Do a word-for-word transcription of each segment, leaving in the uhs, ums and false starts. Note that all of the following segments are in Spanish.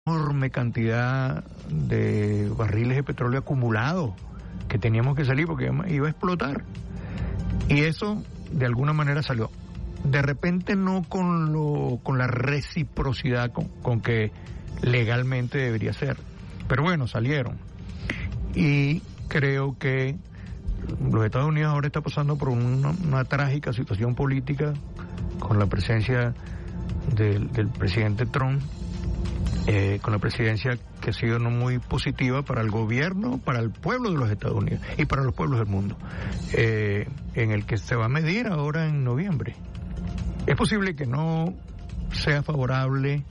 enorme cantidad de barriles de petróleo acumulados que teníamos que salir porque iba a explotar. Y eso de alguna manera salió. De repente no con lo con la reciprocidad con, con que legalmente debería ser. Pero bueno, salieron. Y creo que los Estados Unidos ahora está pasando por una, una trágica situación política con la presencia del, del presidente Trump, eh, con la presidencia que ha sido no muy positiva para el gobierno, para el pueblo de los Estados Unidos y para los pueblos del mundo, eh, en el que se va a medir ahora en noviembre. Es posible que no sea favorable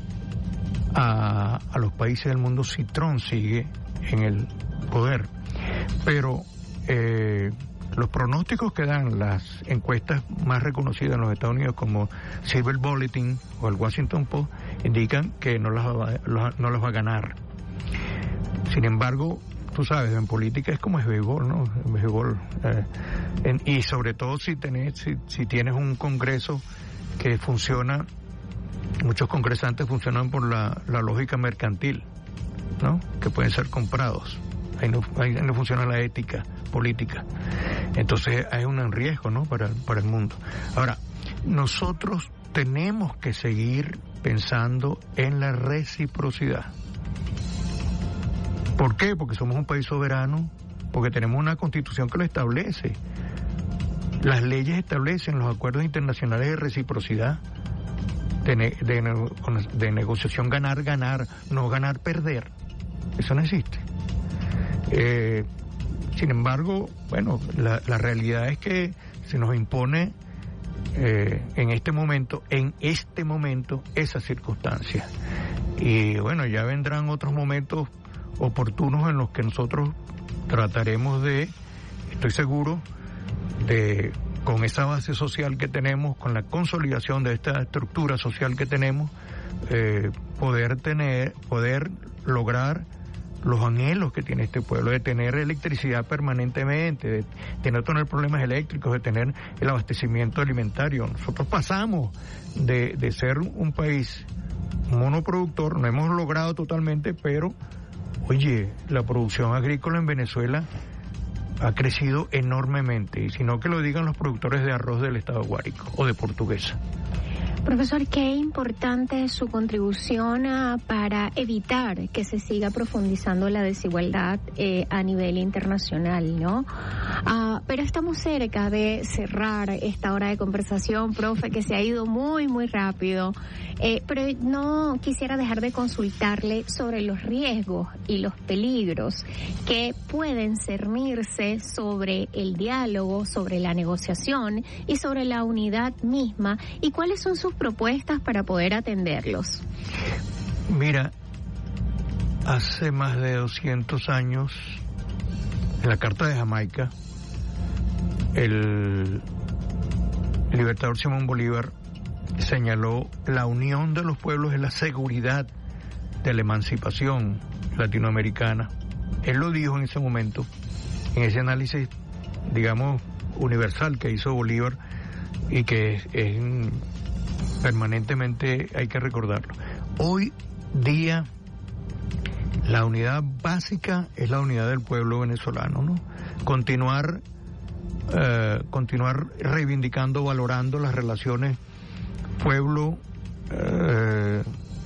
a, a los países del mundo si Trump sigue en el poder, pero eh, los pronósticos que dan las encuestas más reconocidas en los Estados Unidos como Civil Bulletin o el Washington Post indican que no las va, no las va a ganar. Sin embargo, tú sabes, en política es como el béisbol, ¿no? El béisbol, eh, en, y sobre todo si tenés, si, si tienes un Congreso que funciona, muchos congresantes funcionan por la, la lógica mercantil, ¿no? Que pueden ser comprados. Ahí no, ahí no funciona la ética política. Entonces hay un riesgo, ¿no? Para, para el mundo. Ahora, nosotros tenemos que seguir pensando en la reciprocidad. ¿Por qué? Porque somos un país soberano, porque tenemos una constitución que lo establece. Las leyes establecen los acuerdos internacionales de reciprocidad, de, ne- de, ne- de negociación ganar-ganar, no ganar-perder. Eso no existe. Eh, sin embargo, bueno, la, la realidad es que se nos impone eh, en este momento, en este momento, esa circunstancia. Y bueno, ya vendrán otros momentos oportunos en los que nosotros trataremos de, estoy seguro, de con esa base social que tenemos, con la consolidación de esta estructura social que tenemos, eh, poder tener, poder lograr los anhelos que tiene este pueblo, de tener electricidad permanentemente, de, de no tener problemas eléctricos, de tener el abastecimiento alimentario. Nosotros pasamos de, de ser un país monoproductor, no hemos logrado totalmente, pero oye, la producción agrícola en Venezuela ha crecido enormemente, y si no que lo digan los productores de arroz del estado Guárico o de Portuguesa. Profesor, qué importante es su contribución uh, para evitar que se siga profundizando la desigualdad eh, a nivel internacional, ¿no? Uh, pero estamos cerca de cerrar esta hora de conversación, profe, que se ha ido muy, muy rápido. Eh, pero no quisiera dejar de consultarle sobre los riesgos y los peligros que pueden cernirse sobre el diálogo, sobre la negociación y sobre la unidad misma, y cuáles son sus propuestas para poder atenderlos. Mira, hace más de doscientos años, en la Carta de Jamaica, el libertador Simón Bolívar señaló: la unión de los pueblos es la seguridad de la emancipación latinoamericana. Él lo dijo en ese momento, en ese análisis, digamos, universal que hizo Bolívar, y que es, es permanentemente hay que recordarlo. Hoy día la unidad básica es la unidad del pueblo venezolano, ¿no? Continuar eh, continuar reivindicando, valorando las relaciones pueblo, eh,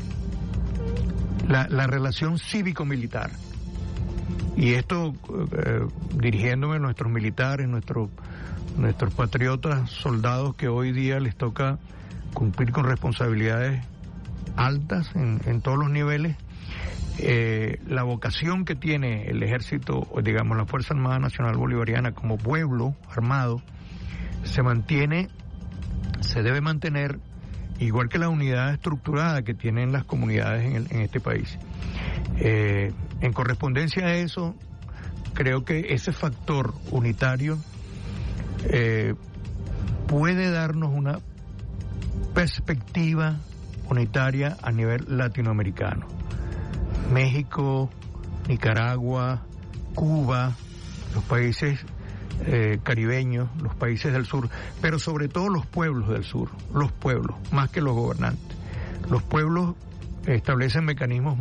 la, la relación cívico-militar. Y esto eh, dirigiéndome a nuestros militares, nuestros nuestros patriotas, soldados que hoy día les toca cumplir con responsabilidades altas en, en todos los niveles. Eh, la vocación que tiene el ejército, digamos la Fuerza Armada Nacional Bolivariana como pueblo armado, se mantiene, se debe mantener, igual que la unidad estructurada que tienen las comunidades en, el, en este país. Eh, en correspondencia a eso, creo que ese factor unitario eh, puede darnos una perspectiva unitaria a nivel latinoamericano. México, Nicaragua, Cuba, los países eh, caribeños, los países del sur, pero sobre todo los pueblos del sur, los pueblos, más que los gobernantes. Los pueblos establecen mecanismos